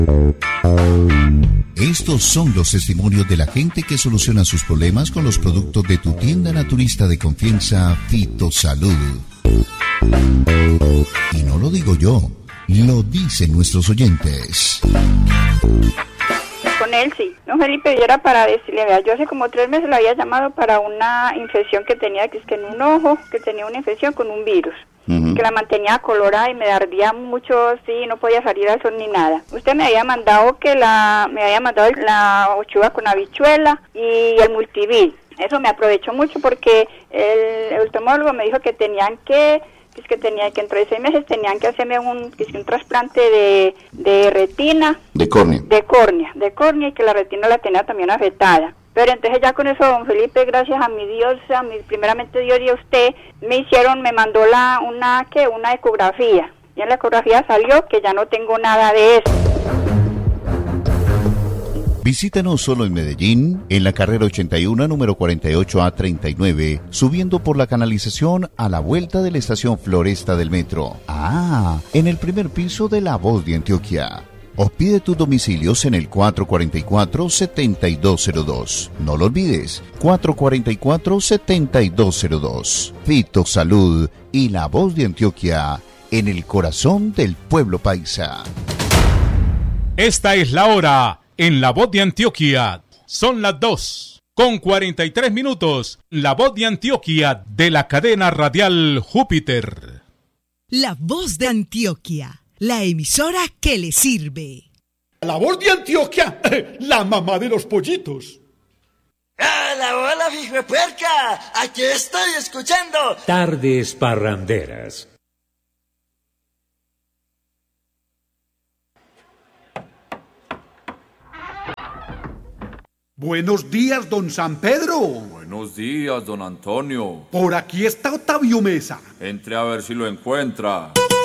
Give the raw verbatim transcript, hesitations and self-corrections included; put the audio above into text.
Estos son los testimonios de la gente que soluciona sus problemas con los productos de tu tienda naturista de confianza, Fitosalud. Y no lo digo yo, lo dicen nuestros oyentes. Con él sí. No, Felipe, yo era para decirle, vea, yo hace como tres meses lo había llamado para una infección que tenía, que es que en un ojo, que tenía una infección con un virus. Uh-huh. Que la mantenía colorada y me ardía mucho, sí, no podía salir al sol ni nada. Usted me había mandado que la, me había mandado la ochuga con habichuela y el multivit. Eso me aprovechó mucho porque el, el oftalmólogo me dijo que tenían que, que es que tenía que entre seis meses tenían que hacerme un, que es que un trasplante de, de retina. De córnea. De córnea, de córnea y que la retina la tenía también afectada. Pero entonces ya con eso, don Felipe, gracias a mi Dios, a mi, primeramente Dios y a usted, me hicieron, me mandó la una que una ecografía. Y en la ecografía salió que ya no tengo nada de eso. Visítanos solo en Medellín, en la carrera ochenta y uno, número cuarenta y ocho A treinta y nueve, subiendo por la canalización a la vuelta de la estación Floresta del metro. Ah, en el primer piso de La Voz de Antioquia. O pide tus domicilios en el cuatro cuatro cuatro, siete dos cero dos. No lo olvides, cuatro cuatro cuatro, siete dos cero dos. Fitosalud y La Voz de Antioquia, en el corazón del pueblo paisa. Esta es la hora en La Voz de Antioquia. Son las dos con cuarenta y tres minutos. La Voz de Antioquia de la cadena radial Júpiter. La Voz de Antioquia. La emisora que le sirve. La Voz de Antioquia, la mamá de los pollitos. ¡Hola, hola, fijuepuerca! Aquí estoy escuchando Tardes Parranderas. Buenos días, don San Pedro. Buenos días, don Antonio. Por aquí está Octavio Mesa. Entre a ver si lo encuentra.